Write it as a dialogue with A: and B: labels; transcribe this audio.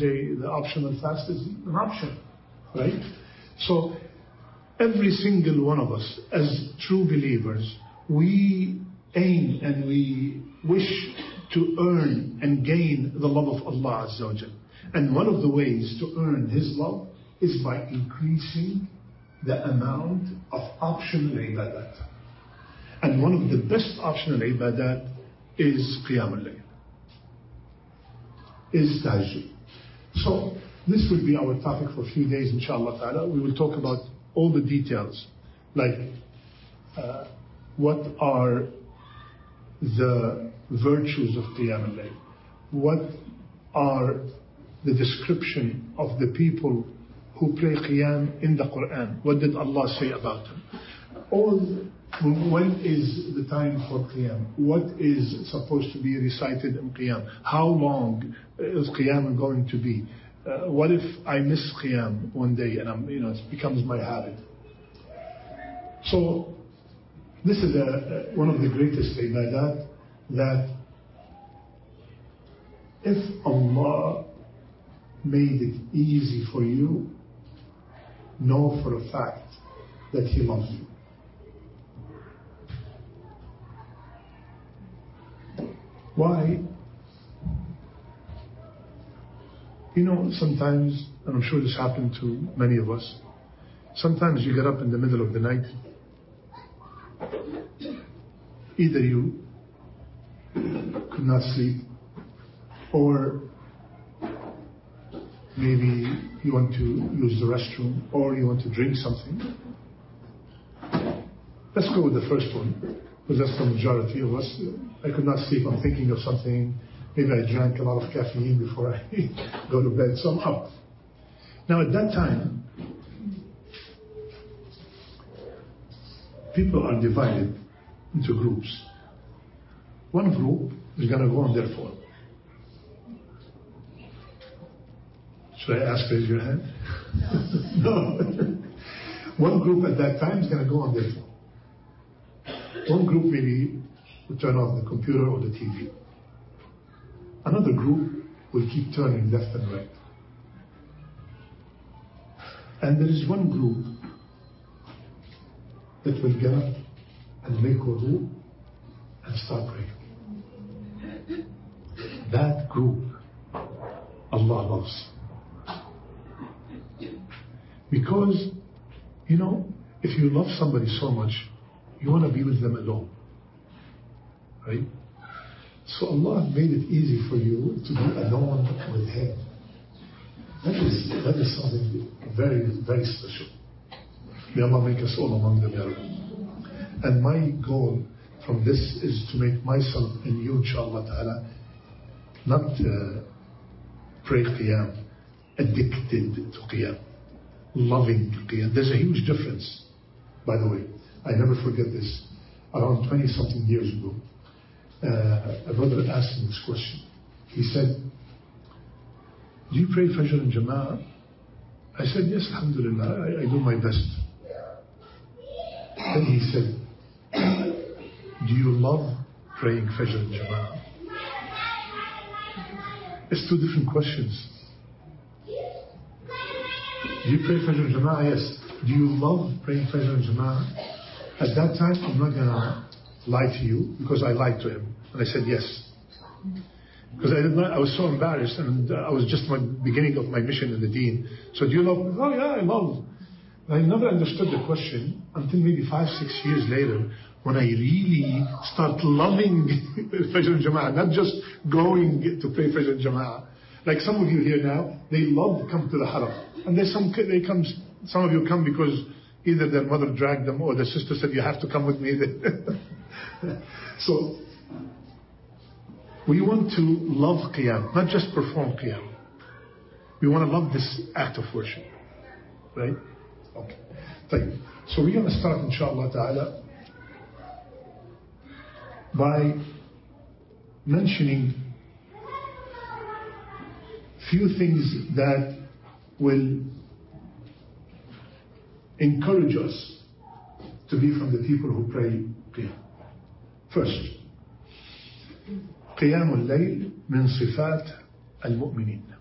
A: Thursday, the optional fast is an option, right? So every single one of us, as true believers, we aim and we wish to earn and gain the love of Allah Azza wa Jal. And one of the ways to earn His love is by increasing the amount of optional ibadat. And one of the best optional ibadat is Qiyam al-Layl, is Tahajjud. So this will be our topic for a few days, inshallah ta'ala. We will talk about all the details, like what are the virtues of Qiyam al-Layl, what are the description of the people who pray Qiyam in the Quran, what did Allah say about them, when is the time for Qiyam, what is supposed to be recited in Qiyam, how long is Qiyam going to be, what if I miss Qiyam one day and it becomes my habit. So this is one of the greatest ibadat, that if Allah made it easy for you, know for a fact that He loves you. Why? Sometimes, and I'm sure this happened to many of us, sometimes you get up in the middle of the night, either you could not sleep, or maybe you want to use the restroom, or you want to drink something. Let's go with the first one, because that's the majority of us. I could not sleep, I'm thinking of something, maybe I drank a lot of caffeine before I go to bed, so I'm up. Now at that time, people are divided into groups. One group is going to go on their phone. Should I ask, raise your hand? No. One group at that time is going to go on their phone. One group maybe will turn off the computer or the TV. Another group will keep turning left and right. And there is one group that will get up and make wudu and start praying. That group Allah loves. Because, if you love somebody so much, you want to be with them alone. Right? So Allah made it easy for you to be alone with Him. That is something very, very special. May Allah make us all among them, Ya Rabbi. And my goal from this is to make myself and you, inshallah ta'ala, not pray Qiyam, addicted to Qiyam, loving Qiyam. There's a huge difference, by the way. I never forget this. Around 20-something years ago, a brother asked me this question. He said, do you pray Fajr and Jama'ah? I said, yes, alhamdulillah, I do my best. Then he said, do you love praying Fajr and Jama'ah? It's two different questions. Do you pray Fajr and Jama'ah? Yes. Do you love praying Fajr and Jama'ah? At that time, I'm not going to lie to you, because I lied to him. And I said yes. Because I was so embarrassed, and I was just my beginning of my mission in the deen. So do you love? Oh yeah, I love. I never understood the question until maybe 5-6 years later, when I really start loving Fajr and Jama'ah, not just going to pray Fajr and Jama'ah. Like some of you here now, they love to come to the Haram. And some of you come because either their mother dragged them or their sister said, you have to come with me. So, we want to love Qiyam, not just perform Qiyam. We want to love this act of worship. Right? Okay. So we're going to start, inshallah ta'ala, by mentioning few things that will encourage us to be from the people who pray Qiyam. First, قيام الليل من صفات المؤمنين.